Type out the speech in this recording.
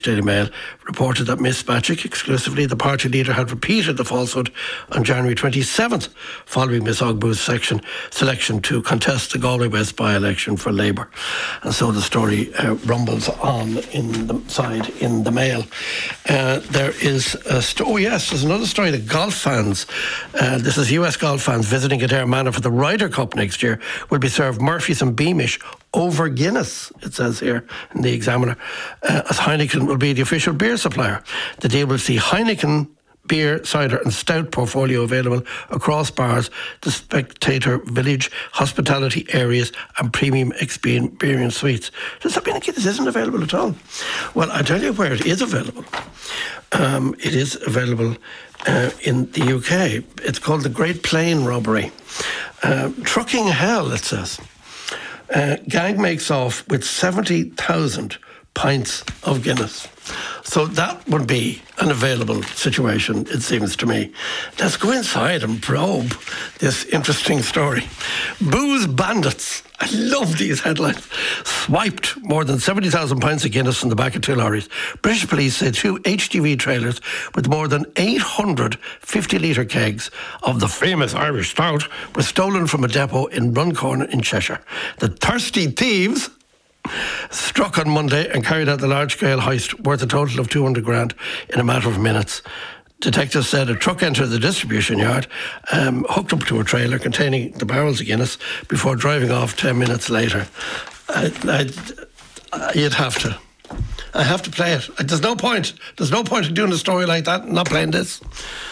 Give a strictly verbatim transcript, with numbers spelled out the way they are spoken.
Daily Mail reported that Miss Magic, exclusively, the party leader, had repeated the falsehood on January twenty-seventh, following Miss Ogbu's section, selection to contest the Galway West by-election for Labour. And so the story uh, rumbles on in the side in the Mail. Uh, there is a sto- oh yes, there's another story. The golf fans, uh, this is U S golf fans visiting Kildare Manor for the Ryder Cup next year, will be served Murphy's and Beamish over Guinness, it says here in the Examiner, uh, as Heineken will be the official beer supplier. The deal will see Heineken beer, cider and stout portfolio available across bars, the Spectator Village, hospitality areas and premium experience suites. Does that mean that Guinness isn't available at all? Well, I tell you where it is available. Um, it is available uh, in the U K. It's called the Great Plain Robbery. Uh, trucking hell, it says. Uh, gang makes off with seventy thousand pints of Guinness. So that would be an available situation, it seems to me. Let's go inside and probe this interesting story. Booze bandits, I love these headlines, swiped more than seventy thousand pints of Guinness from the back of two lorries. British police say two H G V trailers with more than eight hundred fifty litre kegs of the famous Irish stout were stolen from a depot in Runcorn in Cheshire. The thirsty thieves struck on Monday and carried out the large-scale heist worth a total of two hundred grand in a matter of minutes. Detectives said a truck entered the distribution yard, um, hooked up to a trailer containing the barrels of Guinness before driving off ten minutes later. I, I, you'd have to. I have to play it. There's no point. There's no point in doing a story like that and not playing this.